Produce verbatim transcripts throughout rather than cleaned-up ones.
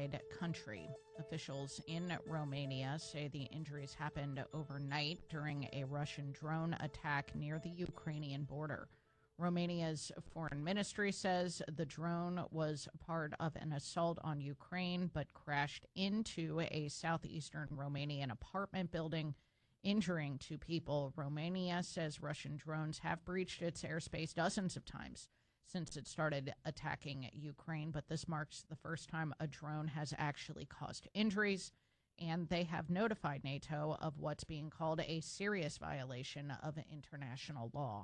occupied country. Officials in Romania say the injuries happened overnight during a Russian drone attack near the Ukrainian border. Romania's foreign ministry says the drone was part of an assault on Ukraine but crashed into a southeastern Romanian apartment building, injuring two people. Romania says Russian drones have breached its airspace dozens of times since it started attacking Ukraine, but this marks the first time a drone has actually caused injuries, and they have notified NATO of what's being called a serious violation of international law.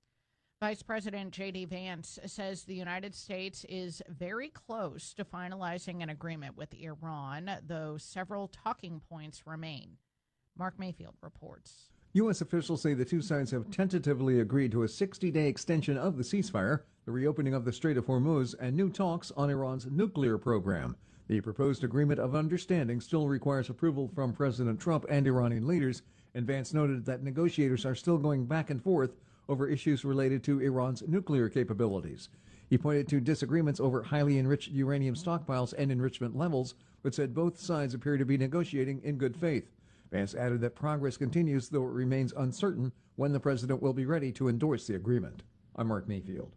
Vice President J D. Vance says the United States is very close to finalizing an agreement with Iran, though several talking points remain. Mark Mayfield reports. U S officials say the two sides have tentatively agreed to a sixty-day extension of the ceasefire, the reopening of the Strait of Hormuz, and new talks on Iran's nuclear program. The proposed agreement of understanding still requires approval from President Trump and Iranian leaders, and Vance noted that negotiators are still going back and forth over issues related to Iran's nuclear capabilities. He pointed to disagreements over highly enriched uranium stockpiles and enrichment levels, but said both sides appear to be negotiating in good faith. Vance added that progress continues, though it remains uncertain when the president will be ready to endorse the agreement. I'm Mark Mayfield.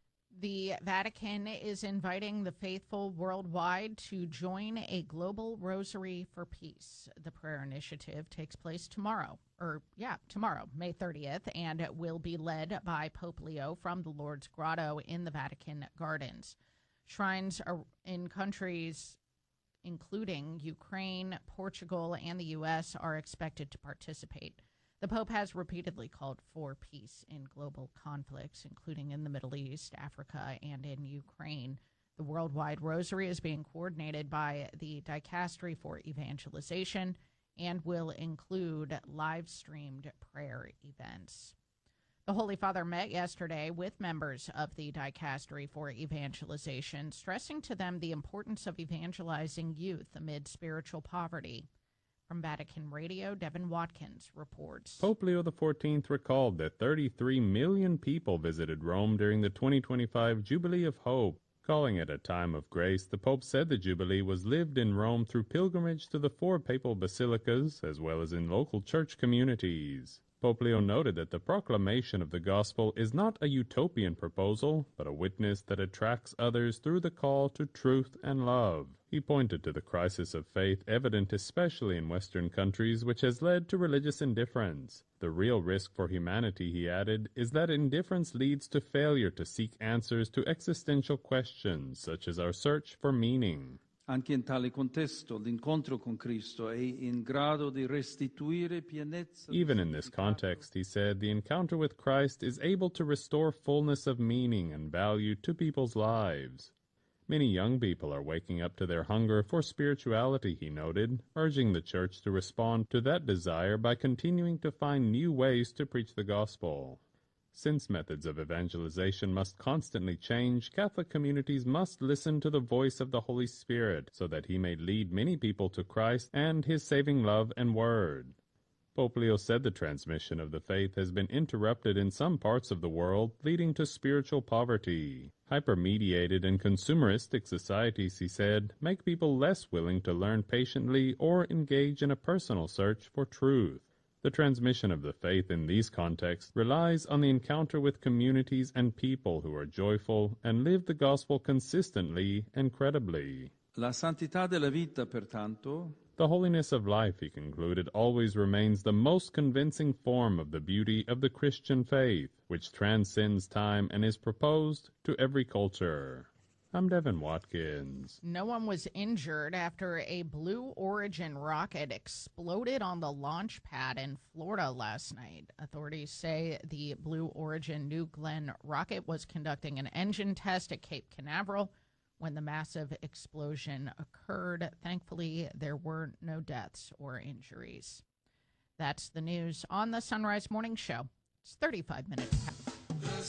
The Vatican is inviting the faithful worldwide to join a global rosary for peace. The prayer initiative takes place tomorrow, or yeah, tomorrow, May thirtieth, and will be led by Pope Leo from the Lourdes Grotto in the Vatican Gardens. Shrines are in countries including Ukraine, Portugal, and the U S are expected to participate. The Pope has repeatedly called for peace in global conflicts, including in the Middle East, Africa, and in Ukraine. The Worldwide Rosary is being coordinated by the Dicastery for Evangelization and will include live-streamed prayer events. The Holy Father met yesterday with members of the Dicastery for Evangelization, stressing to them the importance of evangelizing youth amid spiritual poverty. From Vatican Radio, Devin Watkins reports. Pope Leo the fourteenth recalled that thirty-three million people visited Rome during the twenty twenty-five Jubilee of Hope. Calling it a time of grace, the Pope said the Jubilee was lived in Rome through pilgrimage to the four papal basilicas, as well as in local church communities. Pope Leo noted that the proclamation of the gospel is not a utopian proposal, but a witness that attracts others through the call to truth and love. He pointed to the crisis of faith evident especially in Western countries, which has led to religious indifference. The real risk for humanity, he added, is that indifference leads to failure to seek answers to existential questions, such as our search for meaning. Anche in tale contesto, l'incontro con Cristo è in grado di restituire pienezza. Even in this context, he said, the encounter with Christ is able to restore fullness of meaning and value to people's lives. Many young people are waking up to their hunger for spirituality, he noted, urging the Church to respond to that desire by continuing to find new ways to preach the gospel. Since methods of evangelization must constantly change, Catholic communities must listen to the voice of the Holy Spirit so that he may lead many people to Christ and his saving love and word. Pope Leo said the transmission of the faith has been interrupted in some parts of the world, leading to spiritual poverty. Hyper-mediated and consumeristic societies, he said, make people less willing to learn patiently or engage in a personal search for truth. The transmission of the faith in these contexts relies on the encounter with communities and people who are joyful and live the gospel consistently and credibly. La santità della vita, pertanto, the holiness of life, he concluded, always remains the most convincing form of the beauty of the Christian faith, which transcends time and is proposed to every culture. I'm Devin Watkins. No one was injured after a Blue Origin rocket exploded on the launch pad in Florida last night. Authorities say the Blue Origin New Glenn rocket was conducting an engine test at Cape Canaveral when the massive explosion occurred. Thankfully, there were no deaths or injuries. That's the news on the Sunrise Morning Show. It's thirty-five minutes past. The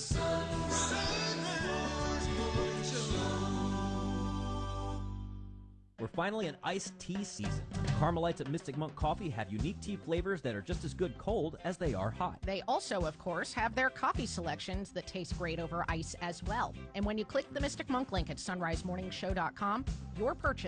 Sunrise Morning Show. We're finally in iced tea season. Carmelites at Mystic Monk Coffee have unique tea flavors that are just as good cold as they are hot. They also, of course, have their coffee selections that taste great over ice as well. And when you click the Mystic Monk link at sunrise morning show dot com, your purchase will support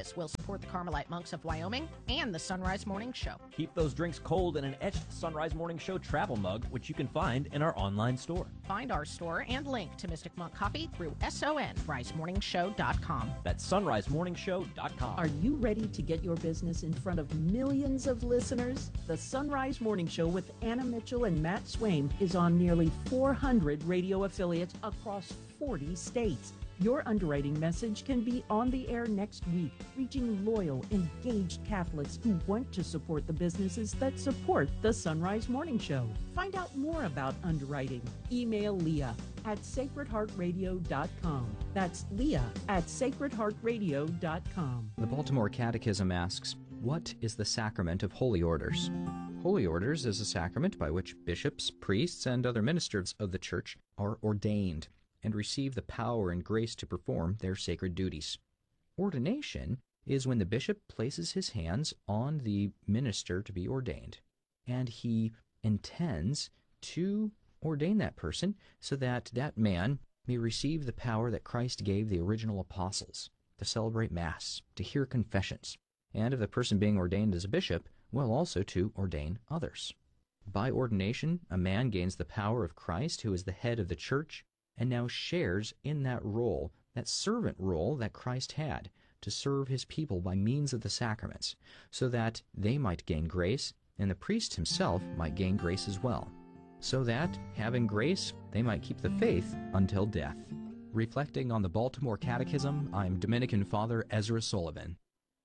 support the Carmelite Monks of Wyoming and the Sunrise Morning Show. Keep those drinks cold in an etched Sunrise Morning Show travel mug, which you can find in our online store. Find our store and link to Mystic Monk Coffee through sunrise morning show dot com. That's sunrise morning show dot com. Are you ready to get your business in front of millions of listeners? The Sunrise Morning Show with Anna Mitchell and Matt Swain is on nearly four hundred radio affiliates across forty states. Your underwriting message can be on the air next week, reaching loyal, engaged Catholics who want to support the businesses that support the Sunrise Morning Show. Find out more about underwriting. Email Leah at sacred heart radio dot com. That's Leah at sacred heart radio dot com. The Baltimore Catechism asks, what is the sacrament of holy orders? Holy orders is a sacrament by which bishops, priests, and other ministers of the Church are ordained and receive the power and grace to perform their sacred duties. Ordination is when the bishop places his hands on the minister to be ordained, and he intends to ordain that person so that that man may receive the power that Christ gave the original apostles to celebrate Mass, to hear confessions, and if the person being ordained as a bishop, well, also to ordain others. By ordination, a man gains the power of Christ, who is the head of the Church, and now shares in that role, that servant role that Christ had, to serve his people by means of the sacraments, so that they might gain grace, and the priest himself might gain grace as well, so that, having grace, they might keep the faith until death. Reflecting on the Baltimore Catechism, I'm Dominican Father Ezra Sullivan.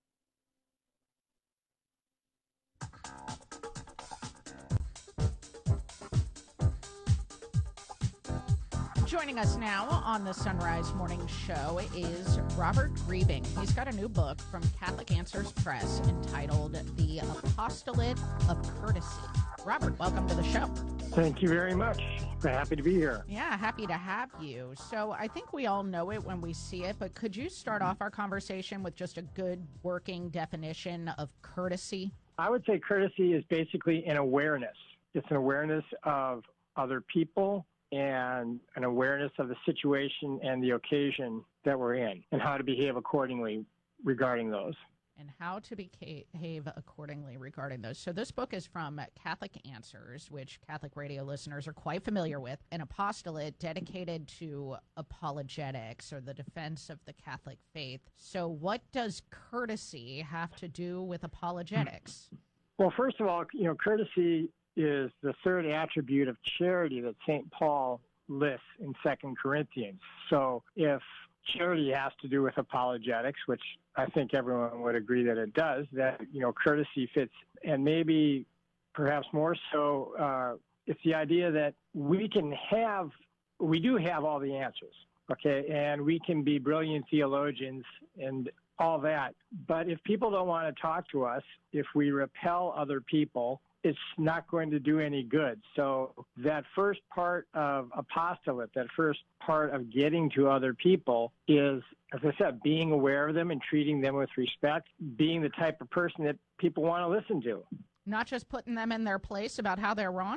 Joining us now on the Sunrise Morning Show is Robert Griebing. He's got a new book from Catholic Answers Press entitled The Apostolate of Courtesy. Robert, welcome to the show. Thank you very much. We're happy to be here. Yeah, happy to have you. So I think we all know it when we see it, but could you start off our conversation with just a good working definition of courtesy? I would say courtesy is basically an awareness. It's an awareness of other people and an awareness of the situation and the occasion that we're in and how to behave accordingly regarding those. And how to behave accordingly regarding those. So this book is from Catholic Answers, which Catholic radio listeners are quite familiar with, an apostolate dedicated to apologetics or the defense of the Catholic faith. So what does courtesy have to do with apologetics? Well, first of all, you know, courtesy is the third attribute of charity that Saint Paul lists in Second Corinthians. So if charity has to do with apologetics, which I think everyone would agree that it does, that, you know, courtesy fits, and maybe perhaps more so, uh, it's the idea that we can have, we do have all the answers, okay, and we can be brilliant theologians and all that, but if people don't want to talk to us, if we repel other people, it's not going to do any good. So that first part of apostolate, that first part of getting to other people is, as I said, being aware of them and treating them with respect, being the type of person that people want to listen to. Not just putting them in their place about how they're wrong?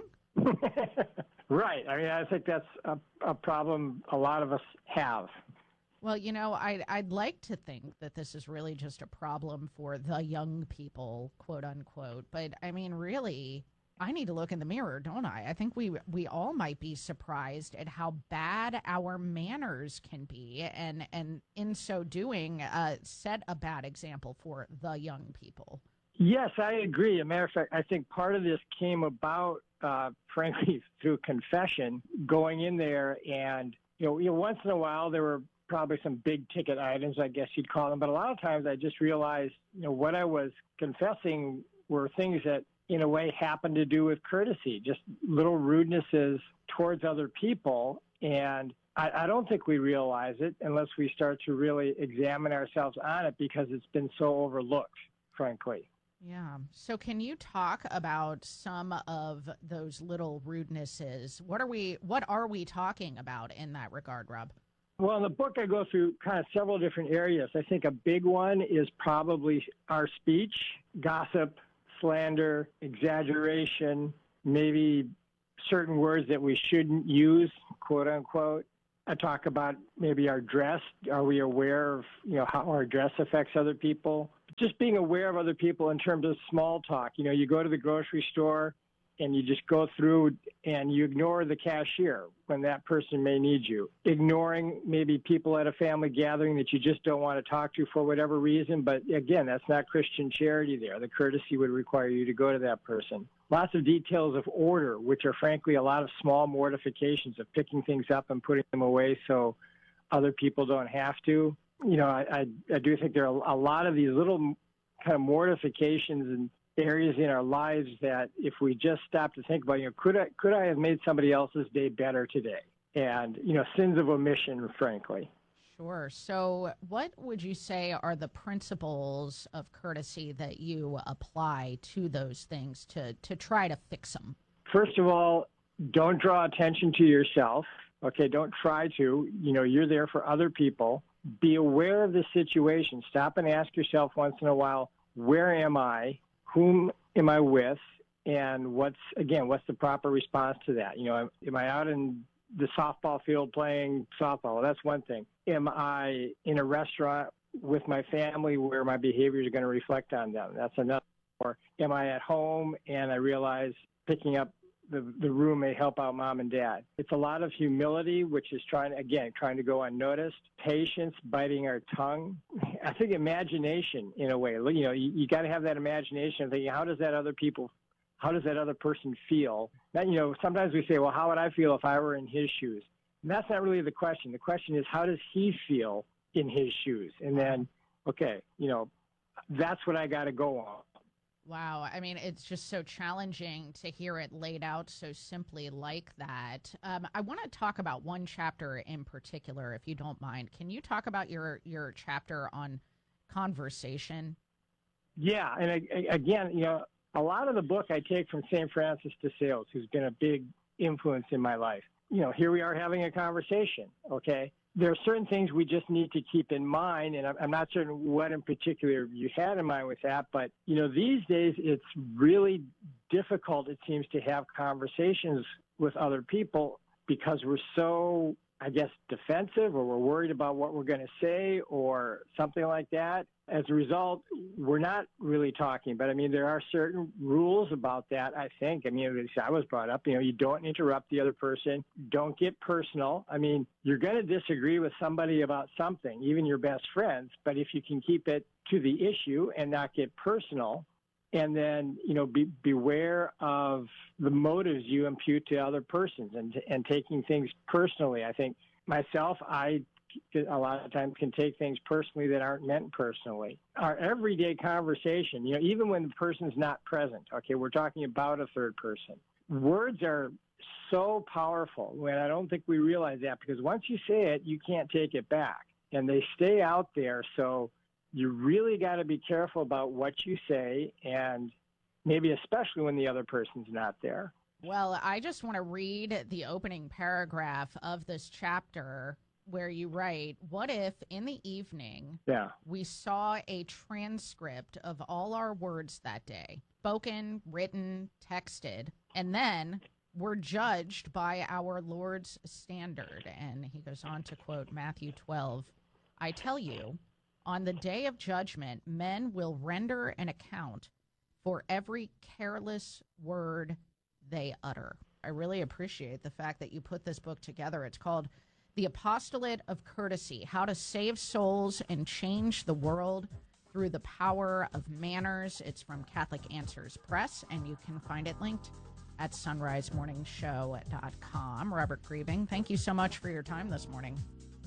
Right. I mean, I think that's a, a problem a lot of us have. Well, you know, I'd, I'd like to think that this is really just a problem for the young people, quote unquote. But I mean, really, I need to look in the mirror, don't I? I think we we all might be surprised at how bad our manners can be, and, and in so doing, uh, set a bad example for the young people. Yes, I agree. As a matter of fact, I think part of this came about, uh, frankly, through confession, going in there and, you know, you know, once in a while there were probably some big ticket items, I guess you'd call them. But a lot of times I just realized, you know, what I was confessing were things that in a way happened to do with courtesy, just little rudenesses towards other people. And I, I don't think we realize it unless we start to really examine ourselves on it, because it's been so overlooked, frankly. Yeah. So can you talk about some of those little rudenesses? What are we, what are we talking about in that regard, Rob? Well, in the book, I go through kind of several different areas. I think a big one is probably our speech, gossip, slander, exaggeration, maybe certain words that we shouldn't use, quote unquote. I talk about maybe our dress. Are we aware of, you know, how our dress affects other people? just being aware of other people in terms of small talk. You know, you go to the grocery store and you just go through and you ignore the cashier when that person may need you. Ignoring maybe people at a family gathering that you just don't want to talk to for whatever reason. But again, that's not Christian charity there. The courtesy would require you to go to that person. Lots of details of order, which are frankly a lot of small mortifications of picking things up and putting them away so other people don't have to. You know, I, I, I do think there are a lot of these little kind of mortifications and areas in our lives that if we just stop to think about, you know, could I, could I have made somebody else's day better today? And, you know, sins of omission, frankly. Sure. So what would you say are the principles of courtesy that you apply to those things to, to try to fix them? First of all, don't draw attention to yourself. Okay, don't try to. You know, you're there for other people. Be aware of the situation. Stop and ask yourself once in a while, where am I? Whom am I with? And what's, again, what's the proper response to that? You know, am I out in the softball field playing softball? Well, that's one thing. Am I in a restaurant with my family where my behaviors are going to reflect on them? That's another. Or am I at home and I realize picking up the, the room may help out mom and dad? It's a lot of humility, which is trying, again, trying to go unnoticed. Patience, biting our tongue. I think imagination, in a way. You know, you, you got to have that imagination of thinking, how does that other people, how does that other person feel? That, you know, sometimes we say, well, how would I feel if I were in his shoes? And that's not really the question. The question is, how does he feel in his shoes? And then, okay, you know, that's what I got to go on. Wow. I mean, it's just so challenging to hear it laid out so simply like that. Um, I want to talk about one chapter in particular, if you don't mind. Can you talk about your, your chapter on conversation? Yeah. And I, again, you know, a lot of the book I take from Saint Francis de Sales, who's been a big influence in my life. You know, here we are having a conversation, okay? There are certain things we just need to keep in mind, and I'm not certain what in particular you had in mind with that, but, you know, these days it's really difficult, it seems, to have conversations with other people because we're so, I guess, defensive, or we're worried about what we're going to say or something like that. As a result, we're not really talking. But, I mean, there are certain rules about that, I think. I mean, I was brought up, you know, you don't interrupt the other person. Don't get personal. I mean, you're going to disagree with somebody about something, even your best friends. But if you can keep it to the issue and not get personal, and then, you know, be, beware of the motives you impute to other persons and, and taking things personally. I think myself, I a lot of times can take things personally that aren't meant personally. Our everyday conversation, you know, even when the person's not present, okay, we're talking about a third person. Words are so powerful, when I don't think we realize that, because once you say it, you can't take it back. And they stay out there, so you really got to be careful about what you say, and maybe especially when the other person's not there. Well, I just want to read the opening paragraph of this chapter where you write, what if in the evening yeah. we saw a transcript of all our words that day, spoken, written, texted, and then were judged by our Lord's standard? And he goes on to quote Matthew twelve, I tell you, on the day of judgment, men will render an account for every careless word they utter. I really appreciate the fact that you put this book together. It's called The Apostolate of Courtesy, How to Save Souls and Change the World Through the Power of Manners. It's from Catholic Answers Press, and you can find it linked at sunrise morning show dot com. Robert Griebing, thank you so much for your time this morning.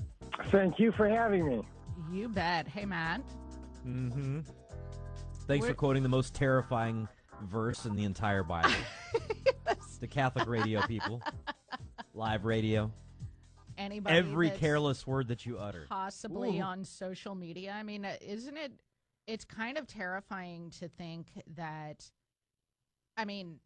Thank you for having me. You bet. Hey, Matt. Mm-hmm. Thanks We're- for quoting the most terrifying verse in the entire Bible. Yes. The Catholic radio people. Live radio. Anybody Every that's careless word that you utter. possibly Ooh. on social media. I mean, isn't it, it's kind of terrifying to think that, I mean,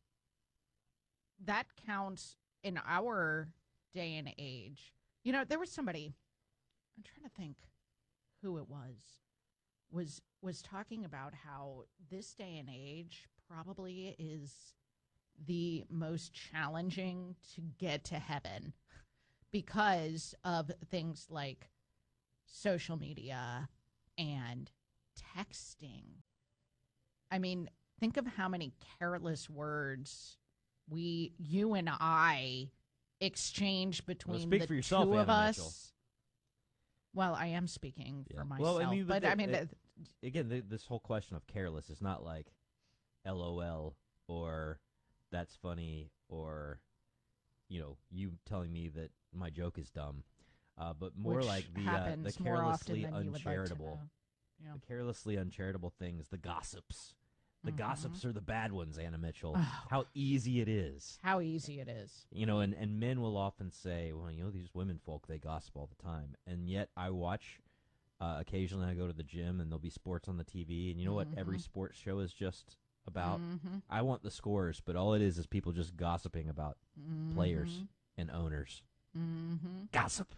that counts in our day and age. You know, there was somebody, I'm trying to think who it was, was was talking about how this day and age probably is the most challenging to get to heaven because of things like social media and texting. I mean, think of how many careless words we, you and I, exchange between speak the for yourself, two of Anna us. Mitchell. Well, I am speaking Yeah. for myself, Well, I mean, but the- I mean, it- again, th- this whole question of careless is not like LOL or that's funny or, you know, you telling me that my joke is dumb, uh, but more which like the, uh, happens the more often carelessly than you would like to uncharitable, know. Yeah. the carelessly uncharitable things, the gossips. The Mhm. gossips are the bad ones, Anna Mitchell. Oh. How easy it is. How easy it is. You know, and, and men will often say, well, you know, these women folk, they gossip all the time. And yet I watch, uh, occasionally I go to the gym and there'll be sports on the T V. And you know what every Mhm. sports show is just about? Mhm. I want the scores, but all it is is people just gossiping about players Mhm. and owners. Mhm. Gossip.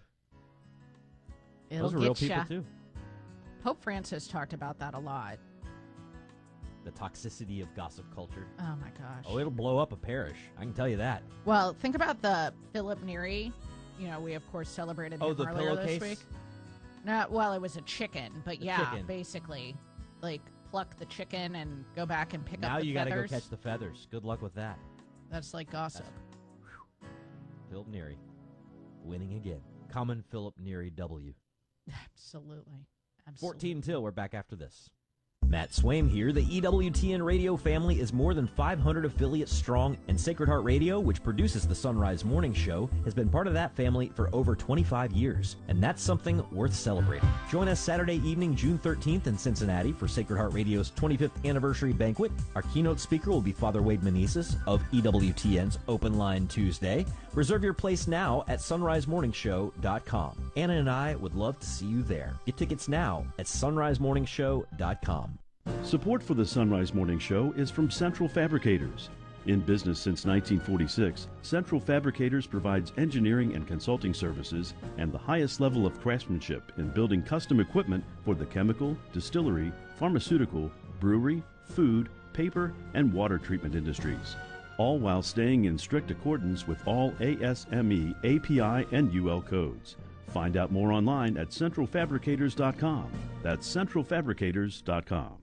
It'll Those are get real people, ya. too. Pope Francis talked about that a lot. The toxicity of gossip culture. Oh, my gosh. Oh, it'll blow up a parish. I can tell you that. Well, think about the Philip Neri. You know, we, of course, celebrated Oh, him the earlier this pillowcase? week. No, well, it was a chicken, but The yeah, chicken. basically, like, pluck the chicken and go back and pick Now up the you got to go feathers. catch the feathers. Good luck with that. That's like gossip. Philip Neri winning again. Common Philip Neri W. Absolutely. Absolutely. fourteen till. We're back after this. Matt Swaim here. The E W T N radio family is more than five hundred affiliates strong, and Sacred Heart Radio, which produces the Sunrise Morning Show, has been part of that family for over twenty-five years, and that's something worth celebrating. Join us Saturday evening, June thirteenth in Cincinnati for Sacred Heart Radio's twenty-fifth anniversary banquet. Our keynote speaker will be Father Wade Meneses of E W T N's Open Line Tuesday. Reserve your place now at sunrise morning show dot com. Anna and I would love to see you there. Get tickets now at sunrise morning show dot com. Support for the Sunrise Morning Show is from Central Fabricators. In business since nineteen forty-six, Central Fabricators provides engineering and consulting services and the highest level of craftsmanship in building custom equipment for the chemical, distillery, pharmaceutical, brewery, food, paper, and water treatment industries, all while staying in strict accordance with all A S M E, A P I, and U L codes. Find out more online at central fabricators dot com. That's central fabricators dot com.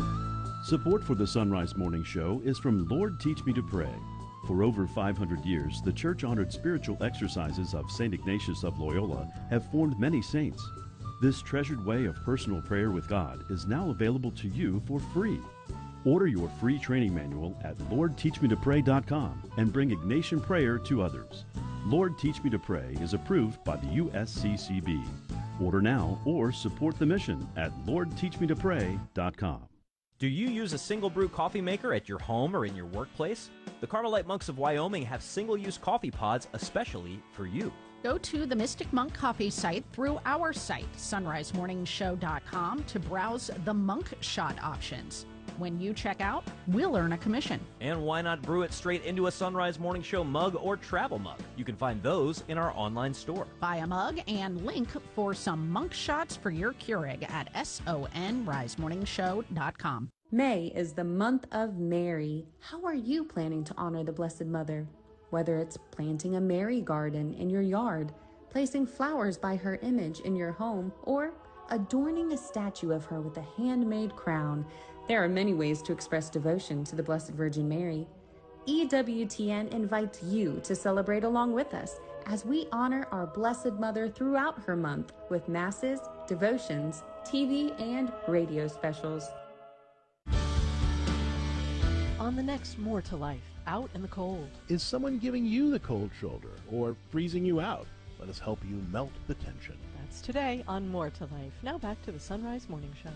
Support for the Sunrise Morning Show is from Lord Teach Me to Pray. For over five hundred years, the church-honored spiritual exercises of Saint Ignatius of Loyola have formed many saints. This treasured way of personal prayer with God is now available to you for free. Order your free training manual at lord teach me to pray dot com and bring Ignatian prayer to others. Lord Teach Me to Pray is approved by the U S C C B. Order now or support the mission at lord teach me to pray dot com. Do you use a single brew coffee maker at your home or in your workplace? The Carmelite Monks of Wyoming have single-use coffee pods especially for you. Go to the Mystic Monk Coffee site through our site, sunrise morning show dot com, to browse the Monk Shot options. When you check out, we'll earn a commission. And why not brew it straight into a Sunrise Morning Show mug or travel mug? You can find those in our online store. Buy a mug and link for some Monk Shots for your Keurig at sunrise morning show dot com. May is the month of Mary. How are you planning to honor the Blessed Mother? Whether it's planting a Mary garden in your yard, placing flowers by her image in your home, or adorning a statue of her with a handmade crown, there are many ways to express devotion to the Blessed Virgin Mary. E W T N invites you to celebrate along with us as we honor our Blessed Mother throughout her month with masses, devotions, T V, and radio specials. On the next More to Life, out in the cold. Is someone giving you the cold shoulder or freezing you out? Let us help you melt the tension. That's today on More to Life. Now back to the Sunrise Morning Show.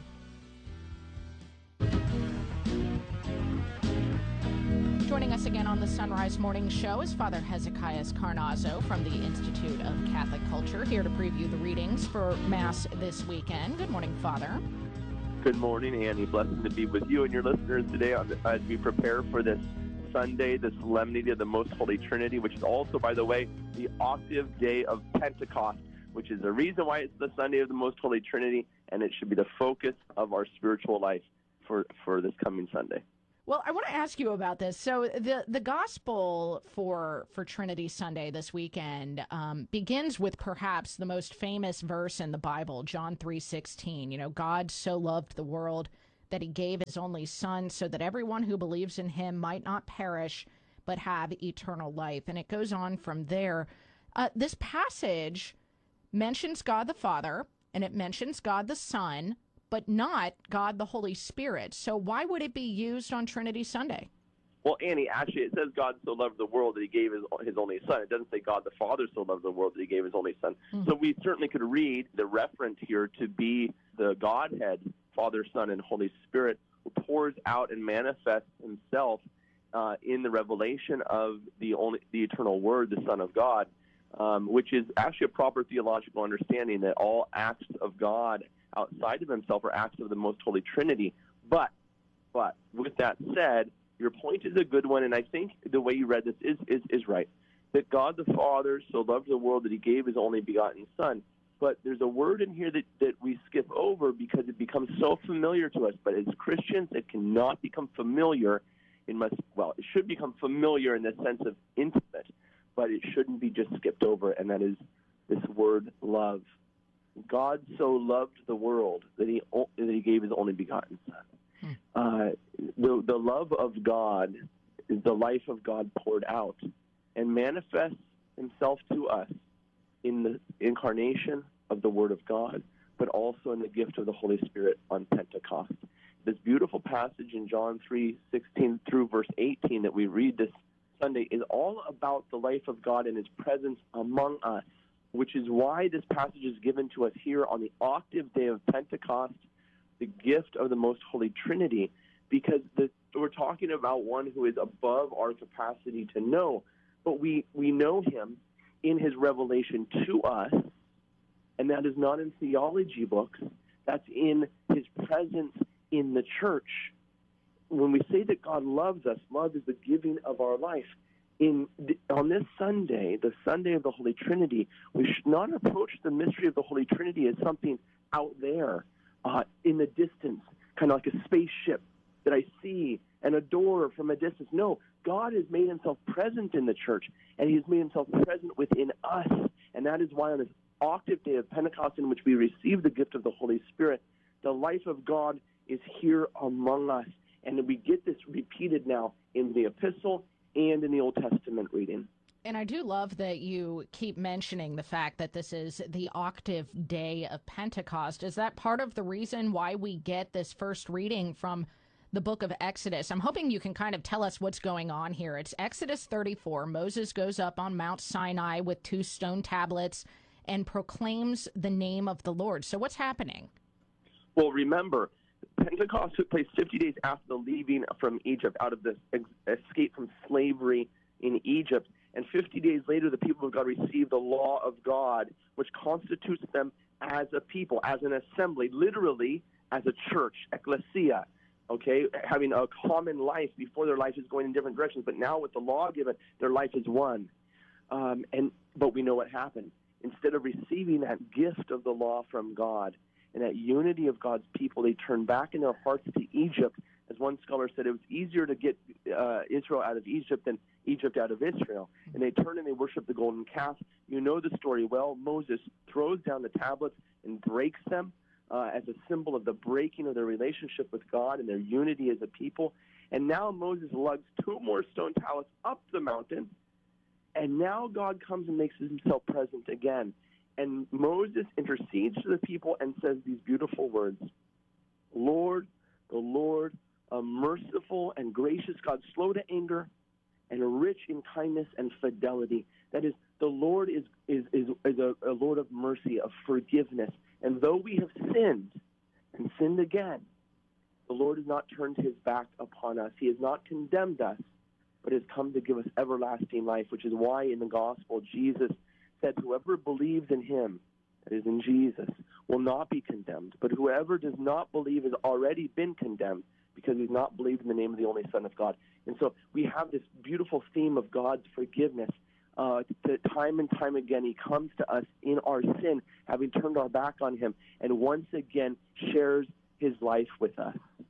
Joining us again on the Sunrise Morning Show is Father Hezekiah Carnazzo from the Institute of Catholic Culture, here to preview the readings for Mass this weekend. Good morning, Father. Good morning, Annie. Blessed to be with you and your listeners today on, as we prepare for this Sunday, the Solemnity of the Most Holy Trinity, which is also, by the way, the octave day of Pentecost, which is the reason why it's the Sunday of the Most Holy Trinity, and it should be the focus of our spiritual life for, for this coming Sunday. Well, I want to ask you about this. So the the gospel for for Trinity Sunday this weekend um, begins with perhaps the most famous verse in the Bible, John three sixteen. You know, God so loved the world that he gave his only son so that everyone who believes in him might not perish but have eternal life. And it goes on from there. Uh, this passage mentions God the Father and it mentions God the Son, but not God the Holy Spirit. So why would it be used on Trinity Sunday? Well, Annie, actually, it says God so loved the world that he gave his, his only son. It doesn't say God the Father so loved the world that he gave his only son. Mm-hmm. So we certainly could read the reference here to be the Godhead, Father, Son, and Holy Spirit, who pours out and manifests himself uh, in the revelation of the only the eternal Word, the Son of God, um, which is actually a proper theological understanding that all acts of God outside of himself are acts of the most holy Trinity. But, but with that said, your point is a good one, and I think the way you read this is, is, is right, that God the Father so loved the world that he gave his only begotten Son. But there's a word in here that, that we skip over because it becomes so familiar to us. But as Christians, it cannot become familiar. It must, well, it should become familiar in the sense of intimate, but it shouldn't be just skipped over, and that is this word love. God so loved the world that he that he gave his only begotten Son. Hmm. Uh, the the love of God is the life of God poured out and manifests himself to us in the incarnation of the Word of God, but also in the gift of the Holy Spirit on Pentecost. This beautiful passage in John three sixteen through verse eighteen that we read this Sunday is all about the life of God and his presence among us, which is why this passage is given to us here on the octave day of Pentecost, the gift of the most holy Trinity, because the, we're talking about one who is above our capacity to know, but we, we know him in his revelation to us, and that is not in theology books, that's in his presence in the church. When we say that God loves us, love is the giving of our life. In on this Sunday, the Sunday of the Holy Trinity, we should not approach the mystery of the Holy Trinity as something out there uh, in the distance, kind of like a spaceship that I see and adore from a distance. No, God has made himself present in the church, and he has made himself present within us. And that is why on this octave day of Pentecost in which we receive the gift of the Holy Spirit, the life of God is here among us. And we get this repeated now in the epistle and in the Old Testament reading. And I do love that you keep mentioning the fact that this is the octave day of Pentecost. Is that part of the reason why we get this first reading from the book of Exodus? I'm hoping you can kind of tell us what's going on here. It's Exodus thirty-four. Moses goes up on Mount Sinai with two stone tablets and proclaims the name of the Lord. So what's happening? Well, remember, Pentecost took place fifty days after the leaving from Egypt, out of the escape from slavery in Egypt. And fifty days later, the people of God received the law of God, which constitutes them as a people, as an assembly, literally as a church, ecclesia, okay, having a common life before their life is going in different directions. But now with the law given, their life is one. Um, and but we know what happened. Instead of receiving that gift of the law from God, and that unity of God's people, they turned back in their hearts to Egypt. As one scholar said, it was easier to get uh, Israel out of Egypt than Egypt out of Israel. And they turn and they worship the golden calf. You know the story well. Moses throws down the tablets and breaks them uh, as a symbol of the breaking of their relationship with God and their unity as a people. And now Moses lugs two more stone tablets up the mountain. And now God comes and makes himself present again. And Moses intercedes to the people and says these beautiful words, Lord, the Lord, a merciful and gracious God, slow to anger and rich in kindness and fidelity. That is, the Lord is, is, is, is a, a Lord of mercy, of forgiveness. And though we have sinned and sinned again, the Lord has not turned his back upon us. He has not condemned us, but has come to give us everlasting life, which is why in the gospel Jesus said, whoever believes in him, that is in Jesus, will not be condemned. But whoever does not believe has already been condemned because he's not believed in the name of the only Son of God. And so we have this beautiful theme of God's forgiveness. Uh, that time and time again he comes to us in our sin, having turned our back on him, and once again shares his life with us.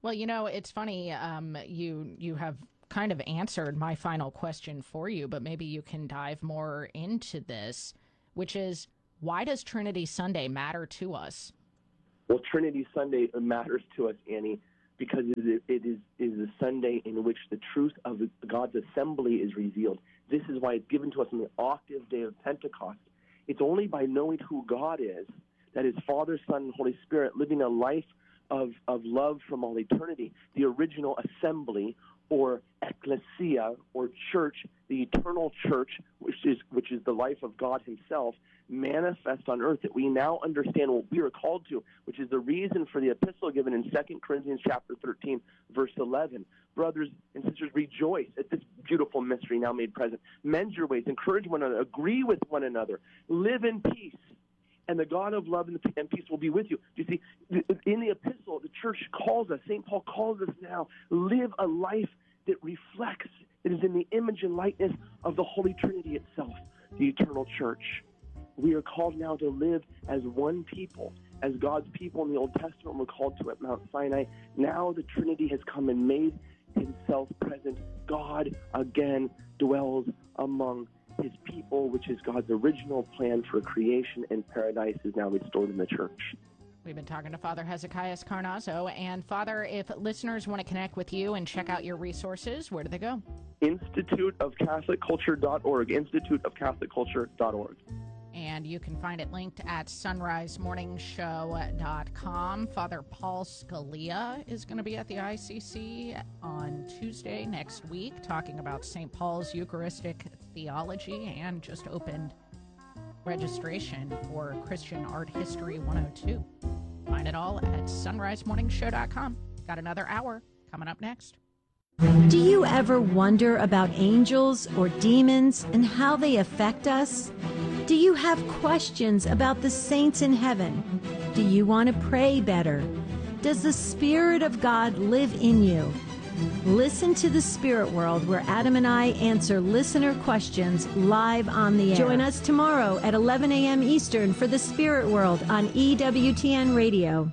Well, you know, it's funny. Um, you you have kind of answered my final question for you, but maybe you can dive more into this, which is, why does Trinity Sunday matter to us? Well, Trinity Sunday matters to us, Annie, because it is, is a Sunday in which the truth of God's assembly is revealed. This is why it's given to us on the octave day of Pentecost. It's only by knowing who God is, that is Father, Son, and Holy Spirit, living a life of, of love from all eternity, the original assembly, or ecclesia, or church, the eternal church, which is which is the life of God himself, manifest on earth, that we now understand what we are called to, which is the reason for the epistle given in Second Corinthians chapter thirteen, verse eleven. Brothers and sisters, rejoice at this beautiful mystery now made present. Mend your ways, encourage one another, agree with one another, live in peace, and the God of love and peace will be with you. You see, in the epistle, the church calls us, Saint Paul calls us now, live a life that reflects, that is in the image and likeness of the Holy Trinity itself, the eternal church. We are called now to live as one people, as God's people in the Old Testament were called to at Mount Sinai. Now the Trinity has come and made himself present. God again dwells among his people, which is God's original plan for creation and paradise, is now restored in the church. We've been talking to Father Hezekiah Carnazzo. And Father, if listeners want to connect with you and check out your resources, where do they go? Institute of Catholic Culture dot org, Institute of Catholic Culture dot org. And you can find it linked at sunrise morning show dot com. Father Paul Scalia is going to be at the I C C on Tuesday next week talking about Saint Paul's Eucharistic theology, and just opened registration for Christian Art History one oh two. Find it all at sunrise morning show dot com. Got another hour coming up next. Do you ever wonder about angels or demons and how they affect us? Do you have questions about the saints in heaven? Do you want to pray better? Does the Spirit of God live in you? Listen to The Spirit World, where Adam and I answer listener questions live on the air. Join us tomorrow at eleven a.m. Eastern for The Spirit World on E W T N Radio.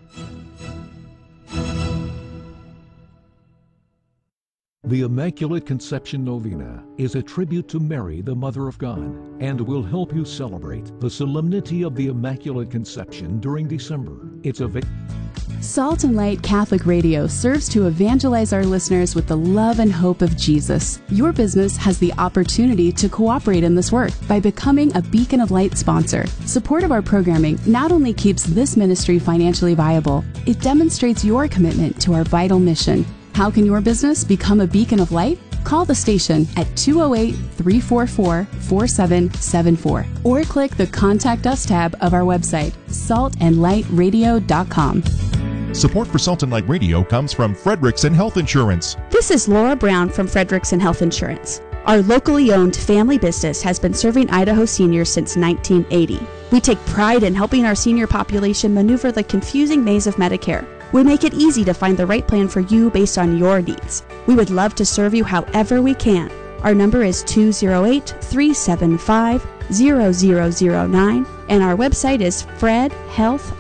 The Immaculate Conception Novena is a tribute to Mary, the Mother of God, and will help you celebrate the solemnity of the Immaculate Conception during December. It's a vi- Salt and Light Catholic Radio serves to evangelize our listeners with the love and hope of Jesus. Your business has the opportunity to cooperate in this work by becoming a Beacon of Light sponsor. Support of our programming not only keeps this ministry financially viable, it demonstrates your commitment to our vital mission. How can your business become a beacon of light? Call the station at two oh eight, three four four, four seven seven four or click the Contact Us tab of our website, salt and light radio dot com. Support for Salt and Light Radio comes from Frederickson Health Insurance. This is Laura Brown from Frederickson Health Insurance. Our locally owned family business has been serving Idaho seniors since nineteen eighty. We take pride in helping our senior population maneuver the confusing maze of Medicare. We make it easy to find the right plan for you based on your needs. We would love to serve you however we can. Our number is two oh eight, three seven five, zero zero zero nine and our website is fred health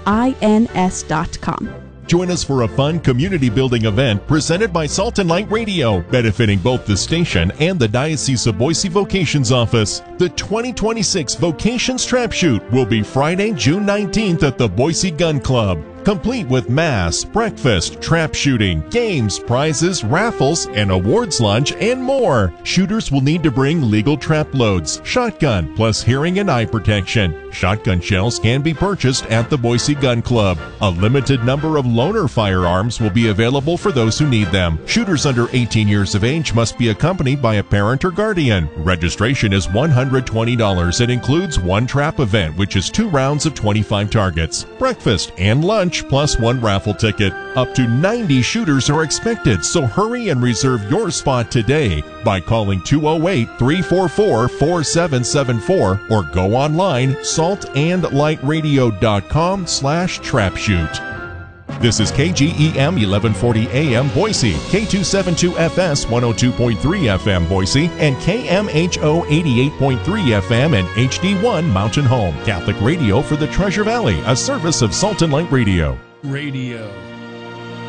ins dot com. Join us for a fun community building event presented by Salt and Light Radio, benefiting both the station and the Diocese of Boise Vocations Office. The twenty twenty-six Vocations Trap Shoot will be Friday, June nineteenth at the Boise Gun Club. Complete with mass, breakfast, trap shooting, games, prizes, raffles, an awards lunch, and more. Shooters will need to bring legal trap loads, shotgun, plus hearing and eye protection. Shotgun shells can be purchased at the Boise Gun Club. A limited number of loaner firearms will be available for those who need them. Shooters under eighteen years of age must be accompanied by a parent or guardian. Registration is one hundred twenty dollars. It includes one trap event, which is two rounds of twenty-five targets, breakfast, and lunch, plus one raffle ticket. Up to ninety shooters are expected, so hurry and reserve your spot today by calling two oh eight, three four four, four seven seven four or go online salt and light radio dot com slash trap shoot. This is K G E M eleven forty A M Boise, K two seventy-two F S one oh two point three F M Boise, and K M H O eighty-eight point three F M and H D one Mountain Home. Catholic radio for the Treasure Valley, a service of Salt and Light Radio. Radio.